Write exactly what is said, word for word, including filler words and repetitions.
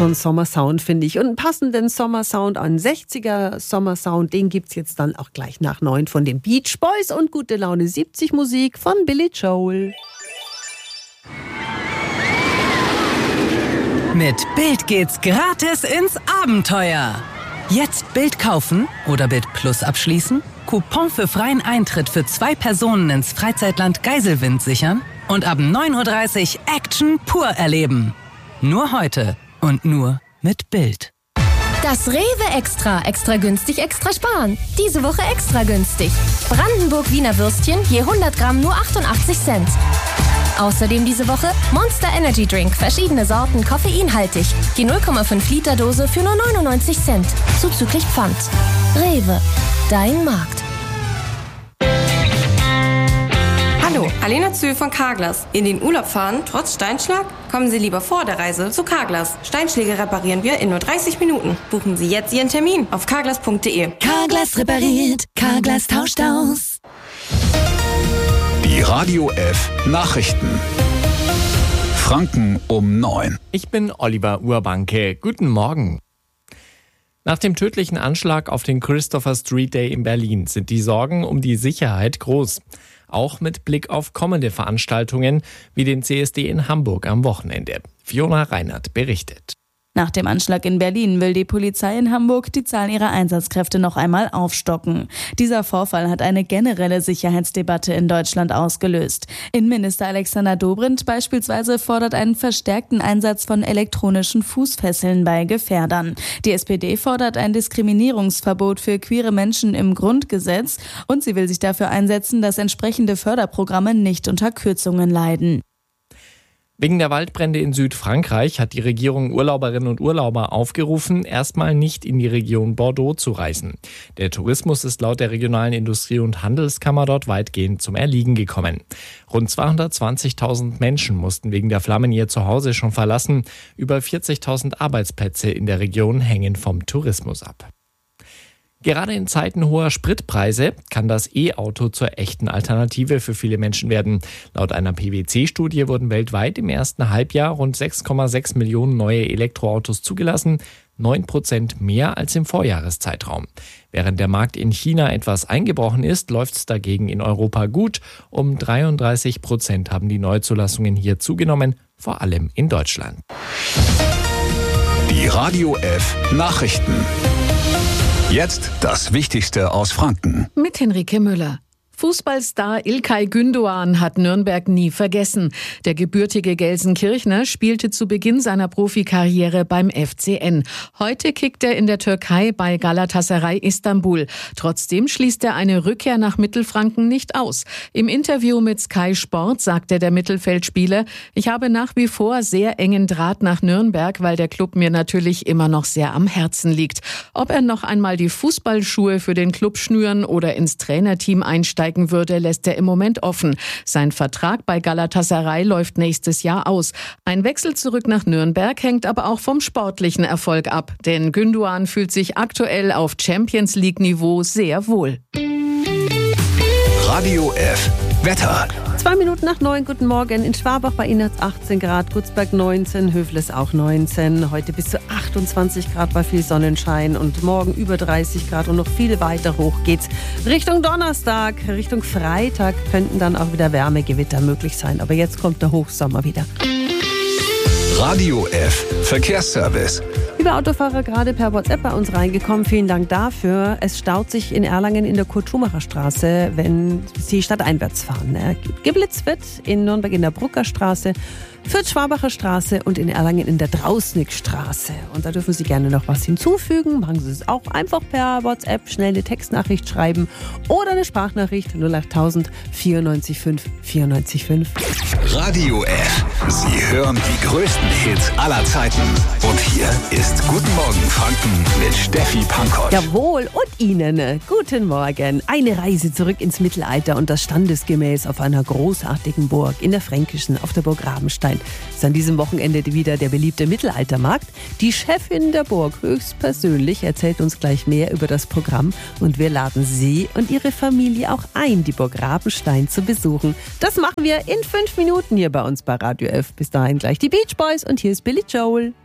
so ein Sommersound, finde ich. Und einen passenden Sommersound, einen sechziger Sommersound, den gibt's jetzt dann auch gleich nach neun von den Beach Boys und Gute Laune siebzig Musik von Billy Joel. Mit Bild geht's gratis ins Abenteuer. Jetzt Bild kaufen oder Bild Plus abschließen, Coupon für freien Eintritt für zwei Personen ins Freizeitland Geiselwind sichern und ab neun Uhr dreißig Action pur erleben. Nur heute und nur mit Bild. Das Rewe Extra. Extra günstig, extra sparen. Diese Woche extra günstig. Brandenburg-Wiener Würstchen je hundert Gramm nur achtundachtzig Cent. Außerdem diese Woche Monster Energy Drink. Verschiedene Sorten, koffeinhaltig. Die null Komma fünf Liter Dose für nur neunundneunzig Cent. Zuzüglich Pfand. Rewe. Dein Markt. Hallo, Alena Zühl von Carglass. In den Urlaub fahren, trotz Steinschlag? Kommen Sie lieber vor der Reise zu Carglass. Steinschläge reparieren wir in nur dreißig Minuten. Buchen Sie jetzt Ihren Termin auf carglass punkt de. Carglass repariert, Carglass tauscht aus. Die Radio F Nachrichten. Franken um neun. Ich bin Oliver Urbanke. Guten Morgen. Nach dem tödlichen Anschlag auf den Christopher Street Day in Berlin sind die Sorgen um die Sicherheit groß. Auch mit Blick auf kommende Veranstaltungen wie den C S D in Hamburg am Wochenende. Fiona Reinert berichtet. Nach dem Anschlag in Berlin will die Polizei in Hamburg die Zahl ihrer Einsatzkräfte noch einmal aufstocken. Dieser Vorfall hat eine generelle Sicherheitsdebatte in Deutschland ausgelöst. Innenminister Alexander Dobrindt beispielsweise fordert einen verstärkten Einsatz von elektronischen Fußfesseln bei Gefährdern. Die S P D fordert ein Diskriminierungsverbot für queere Menschen im Grundgesetz und sie will sich dafür einsetzen, dass entsprechende Förderprogramme nicht unter Kürzungen leiden. Wegen der Waldbrände in Südfrankreich hat die Regierung Urlauberinnen und Urlauber aufgerufen, erstmal nicht in die Region Bordeaux zu reisen. Der Tourismus ist laut der regionalen Industrie- und Handelskammer dort weitgehend zum Erliegen gekommen. Rund zweihundertzwanzigtausend Menschen mussten wegen der Flammen ihr Zuhause schon verlassen. Über vierzigtausend Arbeitsplätze in der Region hängen vom Tourismus ab. Gerade in Zeiten hoher Spritpreise kann das E-Auto zur echten Alternative für viele Menschen werden. Laut einer P W C-Studie wurden weltweit im ersten Halbjahr rund sechs Komma sechs Millionen neue Elektroautos zugelassen, neun Prozent mehr als im Vorjahreszeitraum. Während der Markt in China etwas eingebrochen ist, läuft es dagegen in Europa gut. Um dreiunddreißig Prozent haben die Neuzulassungen hier zugenommen, vor allem in Deutschland. Die Radio F Nachrichten. Jetzt das Wichtigste aus Franken. Mit Henrike Müller. Fußballstar İlkay Gündoğan hat Nürnberg nie vergessen. Der gebürtige Gelsenkirchner spielte zu Beginn seiner Profikarriere beim F C N. Heute kickt er in der Türkei bei Galatasaray Istanbul. Trotzdem schließt er eine Rückkehr nach Mittelfranken nicht aus. Im Interview mit Sky Sport sagte der Mittelfeldspieler: Ich habe nach wie vor sehr engen Draht nach Nürnberg, weil der Club mir natürlich immer noch sehr am Herzen liegt. Ob er noch einmal die Fußballschuhe für den Club schnüren oder ins Trainerteam einsteigen würde, lässt er im Moment offen. Sein Vertrag bei Galatasaray läuft nächstes Jahr aus. Ein Wechsel zurück nach Nürnberg hängt aber auch vom sportlichen Erfolg ab. Denn Gündoğan fühlt sich aktuell auf Champions-League-Niveau sehr wohl. Radio F Wetter. Zwei Minuten nach neun, guten Morgen. In Schwabach bei Ihnen hat es achtzehn Grad, Gutzberg neunzehn, Höfles auch neunzehn. Heute bis zu achtundzwanzig Grad bei viel Sonnenschein und morgen über dreißig Grad und noch viel weiter hoch geht's. Richtung Donnerstag, Richtung Freitag könnten dann auch wieder Wärmegewitter möglich sein. Aber jetzt kommt der Hochsommer wieder. Radio F Verkehrsservice. Liebe Autofahrer, gerade per WhatsApp bei uns reingekommen. Vielen Dank dafür. Es staut sich in Erlangen in der Kurt-Schumacher-Straße, wenn Sie stadteinwärts fahren. Geblitzt wird in Nürnberg in der Bruckerstraße, Fürth-Schwabacher Straße und in Erlangen in der Drausnickstraße. Und da dürfen Sie gerne noch was hinzufügen. Machen Sie es auch einfach per WhatsApp. Schnell eine Textnachricht schreiben oder eine Sprachnachricht null acht tausend vierundneunzig fünf vierundneunzig fünf. Radio F. Sie hören die größten Hits aller Zeiten. Und hier ist Guten Morgen Franken mit Steffi Pankow. Jawohl, und Ihnen guten Morgen. Eine Reise zurück ins Mittelalter und das standesgemäß auf einer großartigen Burg in der Fränkischen auf der Burg Rabenstein. Ist an diesem Wochenende wieder der beliebte Mittelaltermarkt. Die Chefin der Burg höchstpersönlich erzählt uns gleich mehr über das Programm und wir laden Sie und Ihre Familie auch ein, die Burg Rabenstein zu besuchen. Das machen wir in fünf Minuten hier bei uns bei Radio F. Bis dahin gleich die Beach Boys und hier ist Billy Joel.